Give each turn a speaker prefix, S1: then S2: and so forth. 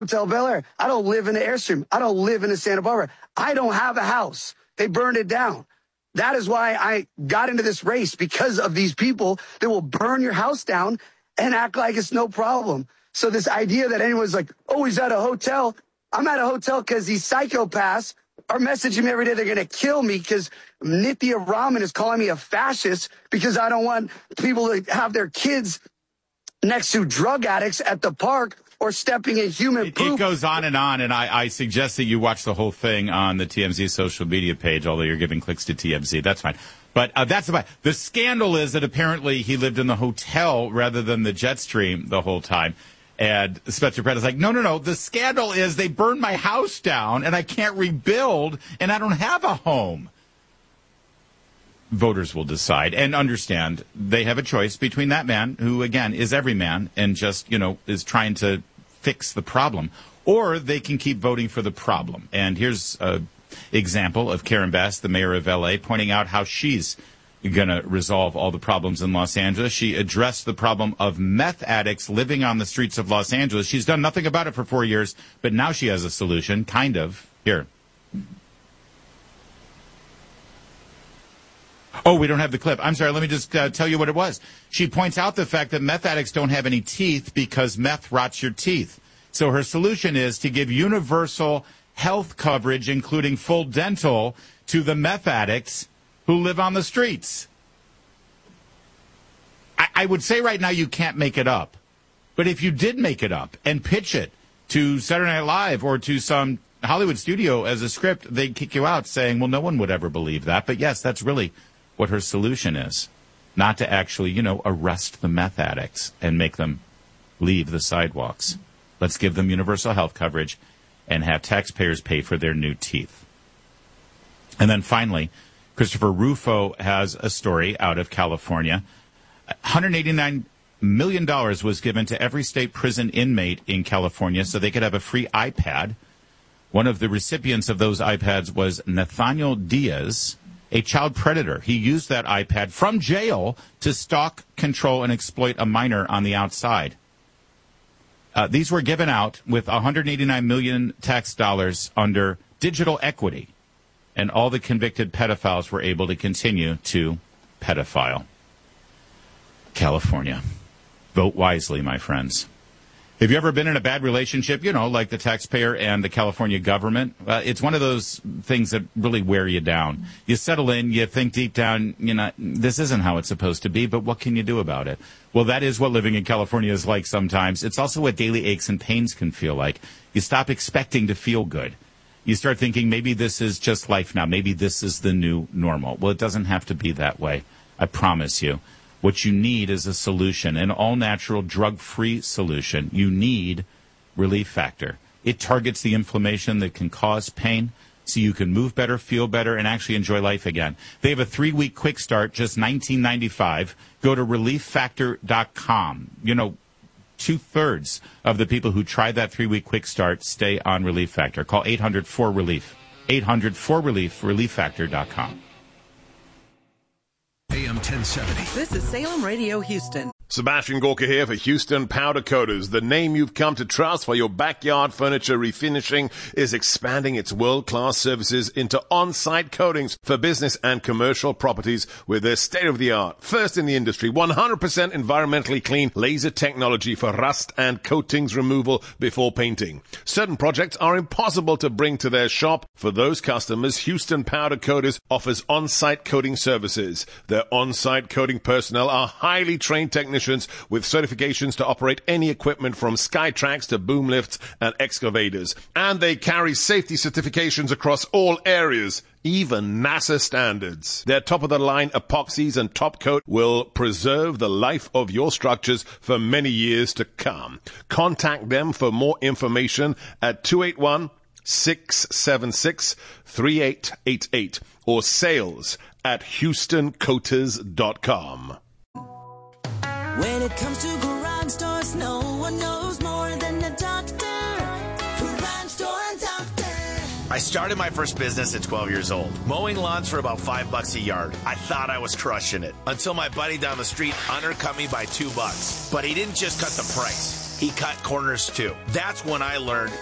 S1: Hotel Bel Air. I don't live in the Airstream. I don't live in the Santa Barbara. I don't have a house. They burned it down. That is why I got into this race, because of these people that will burn your house down and act like it's no problem. So this idea that anyone's like, oh, he's at a hotel. I'm at a hotel because these psychopaths are messaging me every day. They're going to kill me because Nithya Raman is calling me a fascist because I don't want people to have their kids next to drug addicts at the park or stepping in human poop.
S2: It goes on, and I suggest that you watch the whole thing on the TMZ social media page, although you're giving clicks to TMZ. That's fine. But that's about the scandal is that apparently he lived in the hotel rather than the jet stream the whole time. And Spencer Pratt is like, no. The scandal is they burned my house down, and I can't rebuild, and I don't have a home. Voters will decide and understand they have a choice between that man, who, again, is every man and just, is trying to fix the problem, or they can keep voting for the problem. And here's an example of Karen Bass, the mayor of L.A., pointing out how she's going to resolve all the problems in Los Angeles. She addressed the problem of meth addicts living on the streets of Los Angeles. She's done nothing about it for 4 years, but now she has a solution, kind of. Here. Oh, we don't have the clip. I'm sorry. Let me just tell you what it was. She points out the fact that meth addicts don't have any teeth because meth rots your teeth. So her solution is to give universal health coverage, including full dental, to the meth addicts who live on the streets. I would say right now you can't make it up. But if you did make it up and pitch it to Saturday Night Live or to some Hollywood studio as a script, they'd kick you out saying, well, no one would ever believe that. But yes, that's really what her solution is. Not to actually, arrest the meth addicts and make them leave the sidewalks. Let's give them universal health coverage and have taxpayers pay for their new teeth. And then finally, Christopher Rufo has a story out of California. $189 million was given to every state prison inmate in California so they could have a free iPad. One of the recipients of those iPads was Nathaniel Diaz, a child predator. He used that iPad from jail to stalk, control, and exploit a minor on the outside. These were given out with $189 million tax dollars under digital equity. And all the convicted pedophiles were able to continue to pedophile. California. Vote wisely, my friends. Have you ever been in a bad relationship, like the taxpayer and the California government? It's one of those things that really wear you down. You settle in, you think deep down, this isn't how it's supposed to be, but what can you do about it? Well, that is what living in California is like sometimes. It's also what daily aches and pains can feel like. You stop expecting to feel good. You start thinking maybe this is just life now. Maybe this is the new normal. Well, it doesn't have to be that way. I promise you. What you need is a solution, an all-natural, drug-free solution. You need Relief Factor. It targets the inflammation that can cause pain so you can move better, feel better, and actually enjoy life again. They have a 3-week quick start, just $19.95. Go to ReliefFactor.com. 2/3 of the people who tried that 3-week quick start stay on Relief Factor. Call 800-4RELIEF. 800-4RELIEF, ReliefFactor.com.
S3: AM 1070.
S4: This is Salem Radio Houston.
S5: Sebastian Gorka here for Houston Powder Coaters. The name you've come to trust for your backyard furniture refinishing is expanding its world-class services into on-site coatings for business and commercial properties with their state-of-the-art, first in the industry, 100% environmentally clean laser technology for rust and coatings removal before painting. Certain projects are impossible to bring to their shop. For those customers, Houston Powder Coaters offers on-site coating services. Their on-site coating personnel are highly trained technicians with certifications to operate any equipment from Skytrax to boom lifts and excavators. And they carry safety certifications across all areas, even NASA standards. Their top-of-the-line epoxies and top coat will preserve the life of your structures for many years to come. Contact them for more information at 281-676-3888 or sales at HoustonCoaters.com.
S6: When it comes to garage doors, no one knows more than the doctor. Garage Door Doctor.
S7: I started my first business at 12 years old, mowing lawns for about $5 a yard. I thought I was crushing it until my buddy down the street undercut me by $2. But he didn't just cut the price. he cut corners too. That's when I learned